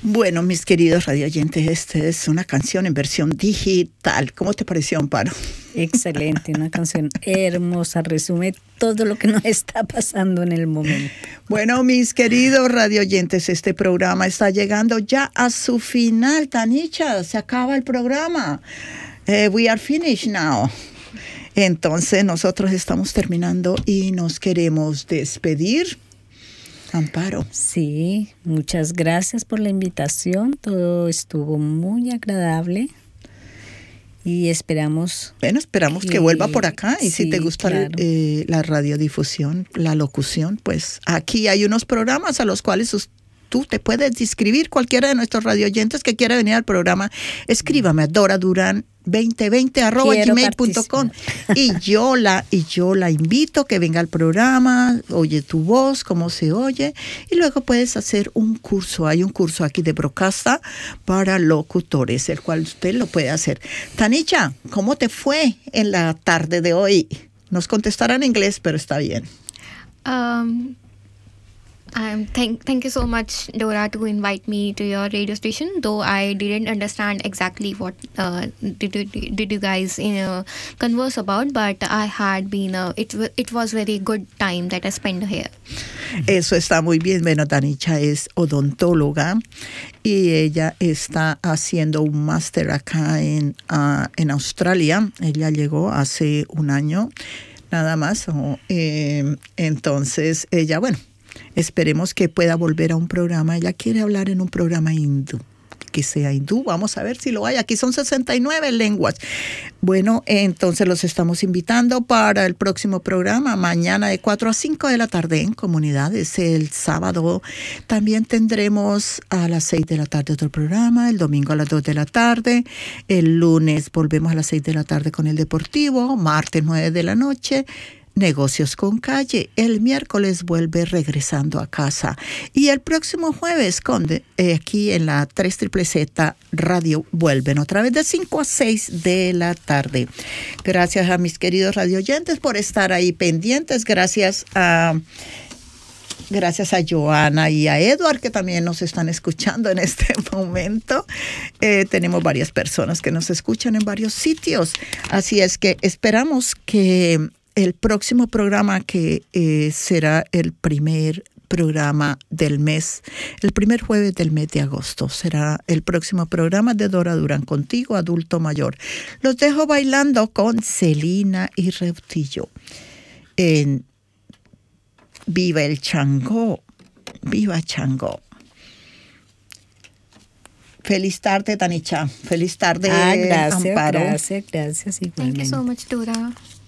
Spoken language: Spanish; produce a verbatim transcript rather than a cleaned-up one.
Bueno, mis queridos radioyentes, esta es una canción en versión digital. ¿Cómo te pareció, Amparo? Excelente, una canción hermosa, resume todo lo que nos está pasando en el momento. Bueno, mis queridos radioyentes, este programa está llegando ya a su final. Tanicha, se acaba el programa. Uh, we are finished now. Entonces, nosotros estamos terminando y nos queremos despedir. Amparo. Sí, muchas gracias por la invitación. Todo estuvo muy agradable. Y esperamos... Bueno, esperamos que, que vuelva por acá. Y sí, si te gusta claro. eh, la radiodifusión, la locución, pues aquí hay unos programas a los cuales tú te puedes inscribir. Cualquiera de nuestros radioyentes que quiera venir al programa, escríbame a Dora Durán veinte veinte arroba gmail punto com y yo la y yo la invito que venga al programa, oye tu voz, cómo se oye, y luego puedes hacer un curso. Hay un curso aquí de Brocasta para locutores, el cual usted lo puede hacer. Tanicha, ¿cómo te fue en la tarde de hoy? Nos contestarán en inglés, pero está bien. Um, um, thank, thank you so much, Dora, to invite me to your radio station. Though I didn't understand exactly what uh, did you, did you guys you know converse about, but I had been a, it it was very good time that I spent here. Eso está muy bien. Bueno, Tanicha es odontóloga y ella está haciendo un máster acá en uh, en Australia. Ella llegó hace un año nada más. Oh, eh, entonces ella, bueno, esperemos que pueda volver a un programa. Ella quiere hablar en un programa hindú, que sea hindú. Vamos a ver si lo hay. Aquí son sesenta y nueve lenguas. Bueno, entonces los estamos invitando para el próximo programa, mañana de cuatro a cinco de la tarde en Comunidades. El sábado también tendremos a las seis de la tarde otro programa, el domingo a las dos de la tarde, el lunes volvemos a las seis de la tarde con el Deportivo, martes nueve de la noche, Negocios con Calle. El miércoles vuelve Regresando a Casa. Y el próximo jueves, con de, eh, aquí en la tres Z Z Radio, vuelven otra vez de cinco a seis de la tarde. Gracias a mis queridos radioyentes por estar ahí pendientes. Gracias a... Gracias a Joana y a Edward, que también nos están escuchando en este momento. Eh, tenemos varias personas que nos escuchan en varios sitios. Así es que esperamos que el próximo programa, que eh, será el primer programa del mes, el primer jueves del mes de agosto, será el próximo programa de Dora Durán Contigo, Adulto Mayor. Los dejo bailando con Celina y Reutillo en Viva el Changó, Viva Changó. Feliz tarde, Tanicha. Feliz tarde, ah, gracias, Amparo. Gracias, gracias. Thank you so much, Dora.